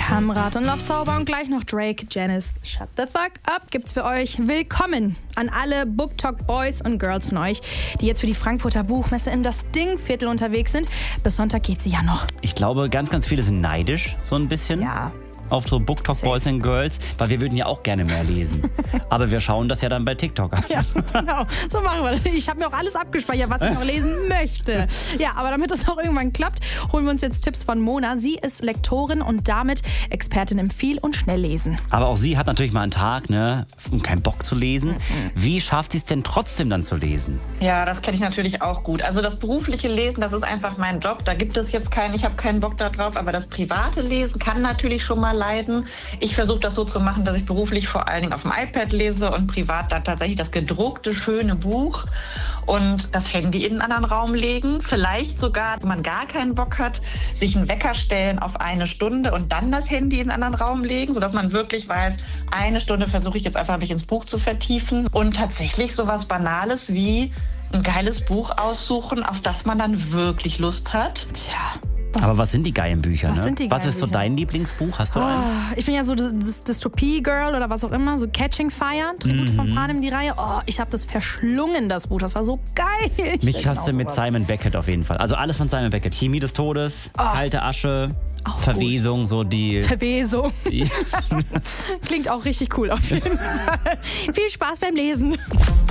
Hamrat und Love Sober und gleich noch Drake, Janice, Shut the Fuck Up gibt's für euch. Willkommen an alle BookTok Boys und Girls von euch, die jetzt für die Frankfurter Buchmesse im Das Ding-Viertel unterwegs sind. Bis Sonntag geht sie ja noch. Ich glaube, ganz, ganz viele sind neidisch, so ein bisschen. Ja. Auf so BookTok Boys and Girls, weil wir würden ja auch gerne mehr lesen. Aber wir schauen das ja dann bei TikTok an. Ja, genau. So machen wir das. Ich habe mir auch alles abgespeichert, was ich noch lesen möchte. Ja, aber damit das auch irgendwann klappt, holen wir uns jetzt Tipps von Mona. Sie ist Lektorin und damit Expertin im Viel- und Schnelllesen. Aber auch sie hat natürlich mal einen Tag, ne, um keinen Bock zu lesen. Wie schafft sie es denn trotzdem dann zu lesen? Ja, das kenne ich natürlich auch gut. Also das berufliche Lesen, das ist einfach mein Job. Da gibt es jetzt keinen, ich habe keinen Bock darauf. Aber das private Lesen kann natürlich schon mal leiden. Ich versuche das so zu machen, dass ich beruflich vor allen Dingen auf dem iPad lese und privat dann tatsächlich das gedruckte, schöne Buch und das Handy in einen anderen Raum legen. Vielleicht sogar, wenn man gar keinen Bock hat, sich einen Wecker stellen auf 1 Stunde und dann das Handy in einen anderen Raum legen, sodass man wirklich weiß, 1 Stunde versuche ich jetzt einfach, mich ins Buch zu vertiefen und tatsächlich sowas Banales wie ein geiles Buch aussuchen, auf das man dann wirklich Lust hat. Tja. Aber was sind die geilen Bücher? Was sind die was geilen ist so Bücher? dein Lieblingsbuch? Hast du eins? Ich bin ja so das Dystopie-Girl oder was auch immer, so Catching Fire, Tribut von Panem, die Reihe. Oh, ich habe das verschlungen, das Buch. Das war so geil. Mich hast du mit Simon Beckett auf jeden Fall. Also alles von Simon Beckett. Chemie des Todes, Kalte Asche, Verwesung, so die... Verwesung. Klingt auch richtig cool auf jeden Fall. Viel Spaß beim Lesen.